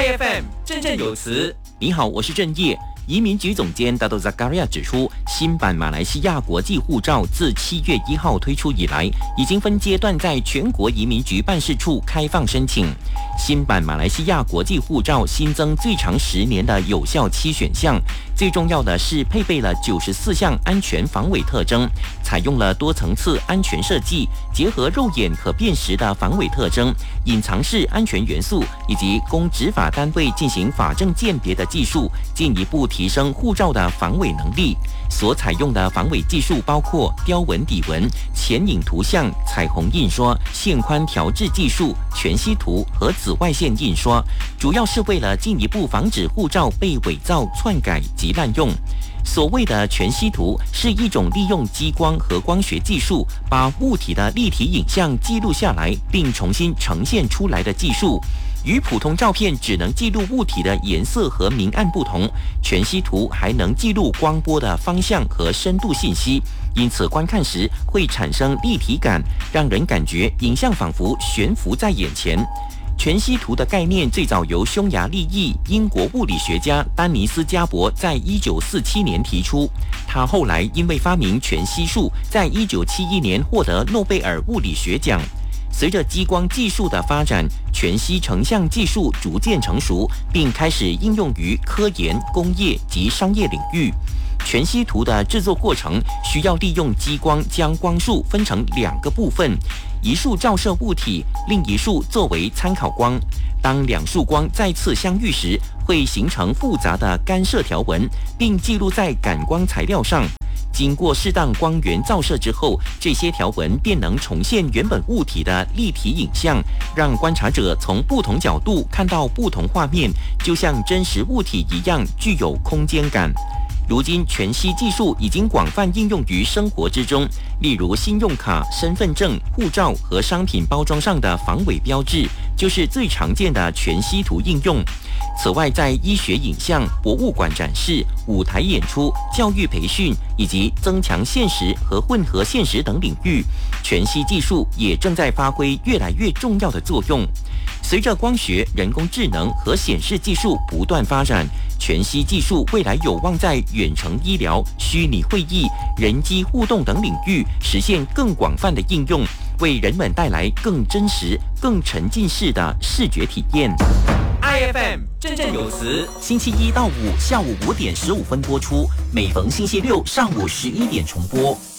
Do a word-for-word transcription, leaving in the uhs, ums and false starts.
I F M 振振有词。 你好，我是郑业。移民局总监 Dato Zakaria 指出，新版马来西亚国际护照自七月一号推出以来，已经分阶段在全国移民局办事处开放申请。新版马来西亚国际护照新增最长十年的有效期选项，最重要的是配备了九十四项安全防伪特征，采用了多层次安全设计，结合肉眼可辨识的防伪特征、隐藏式安全元素以及供执法单位进行法证鉴别的技术，进一步提升护照的防伪能力。所采用的防伪技术包括雕纹底纹、前影图像、彩虹印刷、线宽调制技术、全息图和紫外线印刷，主要是为了进一步防止护照被伪造、篡改及滥用。所谓的全息图是一种利用激光和光学技术，把物体的立体影像记录下来，并重新呈现出来的技术。与普通照片只能记录物体的颜色和明暗不同，全息图还能记录光波的方向和深度信息，因此观看时会产生立体感，让人感觉影像仿佛悬浮在眼前。全息图的概念最早由匈牙利裔英国物理学家丹尼斯·加伯在一九四七年提出，他后来因为发明全息术，在一九七一年获得诺贝尔物理学奖。随着激光技术的发展，全息成像技术逐渐成熟，并开始应用于科研、工业及商业领域。全息图的制作过程需要利用激光将光束分成两个部分，一束照射物体，另一束作为参考光。当两束光再次相遇时，会形成复杂的干涉条纹，并记录在感光材料上。经过适当光源照射之后，这些条纹便能重现原本物体的立体影像，让观察者从不同角度看到不同画面，就像真实物体一样具有空间感。如今，全息技术已经广泛应用于生活之中，例如信用卡、身份证、护照和商品包装上的防伪标志，就是最常见的全息图应用。此外，在医学影像、博物馆展示、舞台演出、教育培训以及增强现实和混合现实等领域，全息技术也正在发挥越来越重要的作用。随着光学、人工智能和显示技术不断发展，全息技术未来有望在远程医疗、虚拟会议、人机互动等领域实现更广泛的应用，为人们带来更真实、更沉浸式的视觉体验。 I F M 振振有词， 星期一到五下午五点十五分播出，每逢星期六上午十一点重播。